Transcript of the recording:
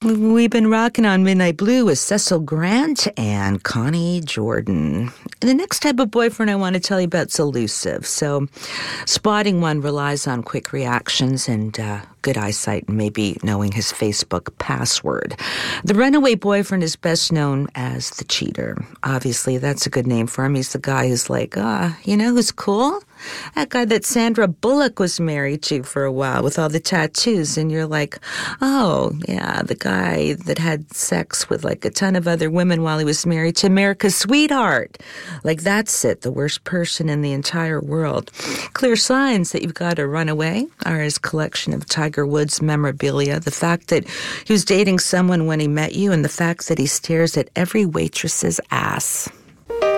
We've been rocking on Midnight Blue with Cecil Grant and Connie Jordan. And the next type of boyfriend I want to tell you about is elusive. So spotting one relies on quick reactions and good eyesight and maybe knowing his Facebook password. The runaway boyfriend is best known as the cheater. Obviously, that's a good name for him. He's the guy who's like, you know who's cool? That guy that Sandra Bullock was married to for a while with all the tattoos. And you're like, oh, yeah, the guy that had sex with like a ton of other women while he was married to America's sweetheart. Like, that's it, the worst person in the entire world. Clear signs that you've got a runaway are his collection of Tiger Woods memorabilia, the fact that he was dating someone when he met you, and the fact that he stares at every waitress's ass.